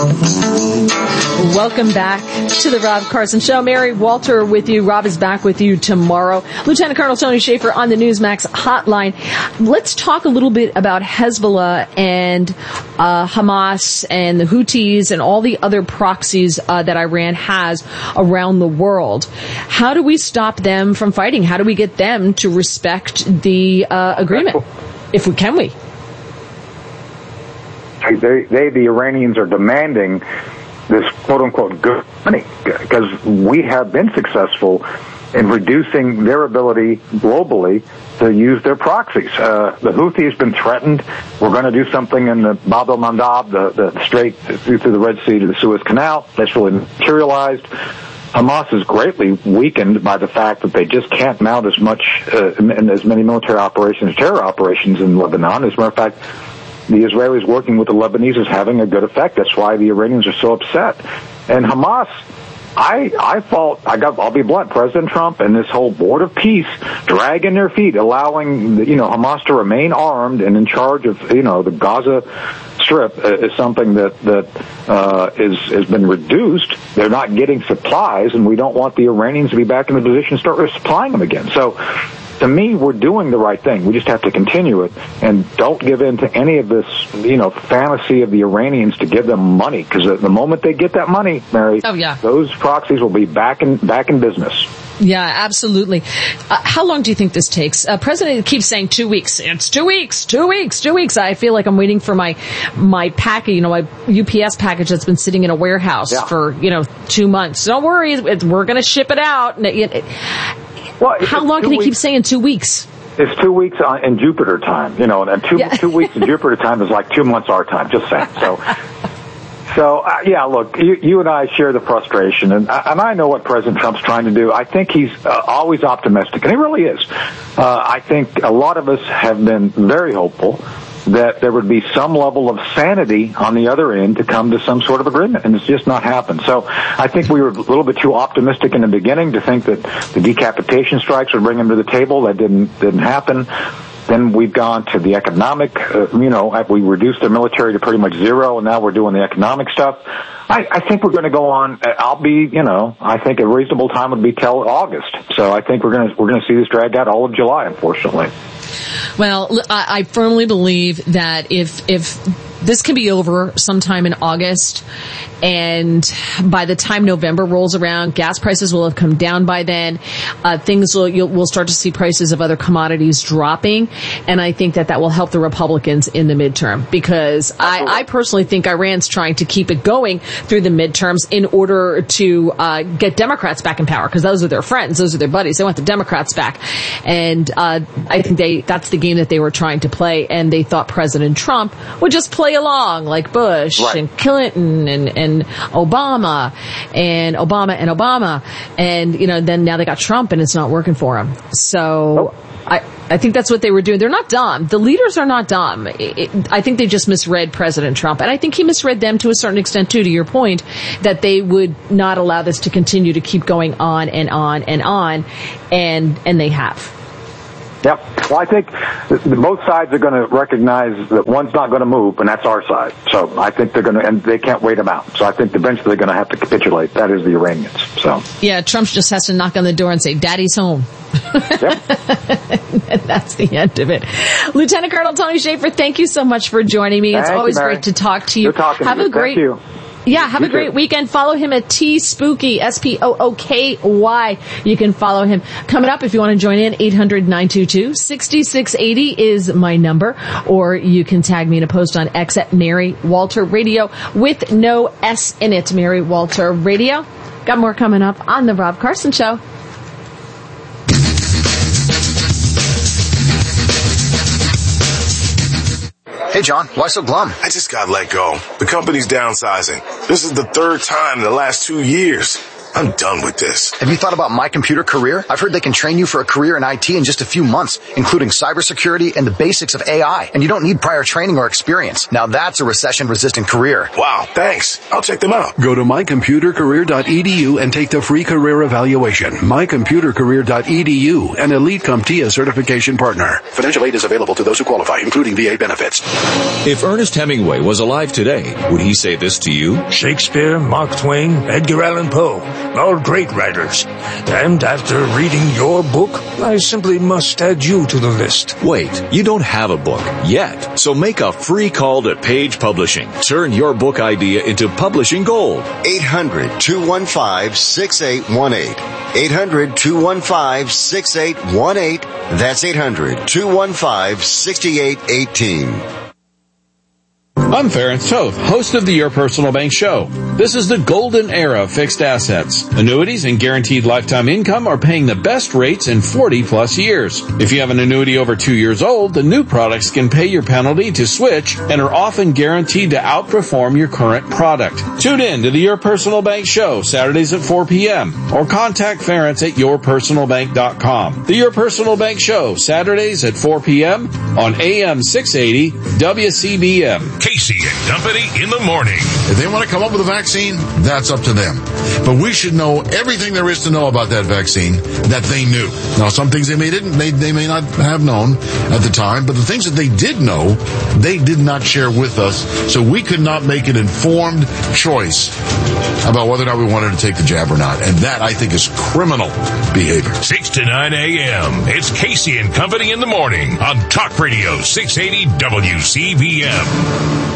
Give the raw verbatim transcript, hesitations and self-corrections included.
Welcome back to the Rob Carson Show. Mary Walter with you. Rob is back with you tomorrow. Lieutenant Colonel Tony Shaffer on the Newsmax hotline. Let's talk a little bit about Hezbollah and uh, Hamas and the Houthis and all the other proxies uh, that Iran has around the world. How do we stop them from fighting? How do we get them to respect the uh, agreement? If we can, we? They, they, the Iranians, are demanding this quote-unquote good money because we have been successful in reducing their ability globally to use their proxies. Uh, the Houthi has been threatened. We're going to do something in the Bab el-Mandab, the, the strait through, through the Red Sea to the Suez Canal. That's really materialized. Hamas is greatly weakened by the fact that they just can't mount as much, uh, and as many military operations, terror operations in Lebanon. As a matter of fact, the Israelis working with the Lebanese is having a good effect. That's why the Iranians are so upset. And Hamas, I I fault, I got, I'll be blunt, President Trump and this whole Board of Peace dragging their feet, allowing, you know, Hamas to remain armed and in charge of, you know, the Gaza Strip uh, is something that, that uh, is, has been reduced. They're not getting supplies, and we don't want the Iranians to be back in the position to start supplying them again. So, to me, we're doing the right thing. We just have to continue it and don't give in to any of this, you know, fantasy of the Iranians to give them money. Because the moment they get that money, Mary, oh, yeah. those proxies will be back in back in business. Yeah, absolutely. Uh, how long do you think this takes? Uh, President keeps saying two weeks. It's two weeks, two weeks, two weeks. I feel like I'm waiting for my my package, you know, my U P S package that's been sitting in a warehouse yeah. for, you know, two months. Don't worry, it's, we're going to ship it out. And it, it, Well, How long can he weeks, keep saying two weeks? It's two weeks on, in Jupiter time, you know, and two yeah. two weeks in Jupiter time is like two months our time. Just saying. So, so uh, yeah. Look, you, you and I share the frustration, and and I know what President Trump's trying to do. I think he's uh, always optimistic, and he really is. Uh, I think a lot of us have been very hopeful that there would be some level of sanity on the other end to come to some sort of agreement, and it's just not happened. So I think we were a little bit too optimistic in the beginning to think that the decapitation strikes would bring them to the table. That didn't didn't happen. Then we've gone to the economic, uh, you know, we reduced the military to pretty much zero, and now we're doing the economic stuff. I, I think we're going to go on. I'll be, you know, I think a reasonable time would be till August. So I think we're going to we're going to see this drag out all of July, unfortunately. Well, I firmly believe that if if this can be over sometime in August, and by the time November rolls around, gas prices will have come down by then. Uh, things will, you'll, we'll start to see prices of other commodities dropping, and I think that that will help the Republicans in the midterm, because I, I personally think Iran's trying to keep it going through the midterms in order to uh, get Democrats back in power, because those are their friends, those are their buddies. They want the Democrats back, and uh, I think they that's the game that they were trying to play, and they thought President Trump would just play along like Bush right. and Clinton and, and Obama and Obama and Obama. And, you know, then now they got Trump and it's not working for him. So oh. I, I think that's what they were doing. They're not dumb. The leaders are not dumb. It, it, I think they just misread President Trump. And I think he misread them to a certain extent, too, to your point, that they would not allow this to continue to keep going on and on and on. And, and they have. Yep. Well, I think both sides are going to recognize that one's not going to move, and that's our side. So I think they're going to, and they can't wait them out. So I think eventually they're going to have to capitulate. That is the Iranians. So yeah, Trump just has to knock on the door and say, "Daddy's home." Yep. And that's the end of it. Lieutenant Colonel Tony Shaffer, thank you so much for joining me. It's thank always you, great to talk to you. Good talking have to you. a great. Thank you. Yeah, have you a great too. weekend. Follow him at T Spooky, S P O O K Y. You can follow him. Coming up, if you want to join in, eight hundred nine two two six six eight zero is my number. Or you can tag me in a post on X at Mary Walter Radio with no S in it, Mary Walter Radio. Got more coming up on The Rob Carson Show. Hey, John, why so glum? I just got let go. The company's downsizing. This is the third time in the last two years. I'm done with this. Have you thought about My Computer Career? I've heard they can train you for a career in I T in just a few months, including cybersecurity and the basics of A I. And you don't need prior training or experience. Now that's a recession-resistant career. Wow, thanks. I'll check them out. Go to my computer career dot e d u and take the free career evaluation. my computer career dot e d u, an Elite CompTIA certification partner. Financial aid is available to those who qualify, including V A benefits. If Ernest Hemingway was alive today, would he say this to you? Shakespeare, Mark Twain, Edgar Allan Poe, all great writers. And after reading your book, I simply must add you to the list. Wait, you don't have a book yet, so make a free call to Page Publishing. Turn your book idea into publishing gold. eight hundred, two one five, six eight one eight. eight hundred, two one five, six eight one eight. That's eight hundred, two one five, six eight one eight. I'm Ference Toth, host of the Your Personal Bank Show. This is the golden era of fixed assets. Annuities and guaranteed lifetime income are paying the best rates in forty plus years. If you have an annuity over two years old, the new products can pay your penalty to switch and are often guaranteed to outperform your current product. Tune in to the Your Personal Bank Show Saturdays at four p.m. or contact Ference at your personal bank dot com. The Your Personal Bank Show Saturdays at four p.m. on A M six eighty W C B M. Casey and Company in the morning. If they want to come up with a vaccine, that's up to them. But we should know everything there is to know about that vaccine that they knew. Now, some things they may didn't, they, they may not have known at the time, but the things that they did know, they did not share with us. So we could not make an informed choice about whether or not we wanted to take the jab or not. And that, I think, is criminal behavior. six to nine a.m. It's Casey and Company in the morning on Talk Radio six eighty W C B M.